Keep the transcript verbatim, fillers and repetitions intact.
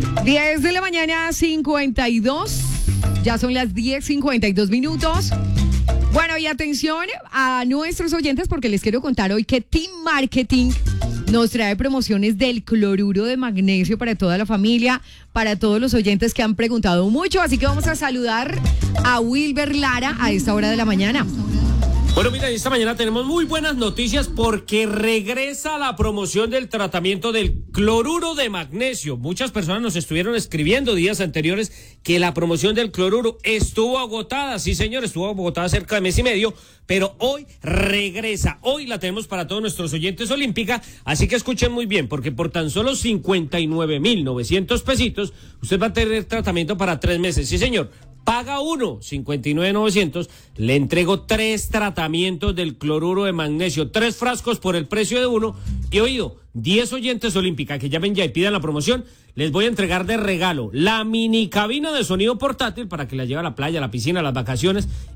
diez de la mañana, cincuenta y dos. Ya son las diez cincuenta y dos minutos. Bueno, y atención a nuestros oyentes porque les quiero contar hoy que Team Marketing nos trae promociones del cloruro de magnesio para toda la familia, para todos los oyentes que han preguntado mucho. Así que vamos a saludar a Wilber Lara a esta hora de la mañana. Bueno, mira, esta mañana tenemos muy buenas noticias porque regresa la promoción del tratamiento del cloruro de magnesio. Muchas personas nos estuvieron escribiendo días anteriores que la promoción del cloruro estuvo agotada. Sí, señor, estuvo agotada cerca de mes y medio, pero hoy regresa. Hoy la tenemos para todos nuestros oyentes olímpica, así que escuchen muy bien, porque por tan solo cincuenta y nueve mil novecientos pesitos, usted va a tener tratamiento para tres meses. Sí, señor. Paga uno, cincuenta y nueve mil novecientos, le entrego tres tratamientos del cloruro de magnesio, tres frascos por el precio de uno. Y oído, diez oyentes olímpica que llamen ya y pidan la promoción, les voy a entregar de regalo la mini cabina de sonido portátil para que la lleve a la playa, a la piscina, a las vacaciones.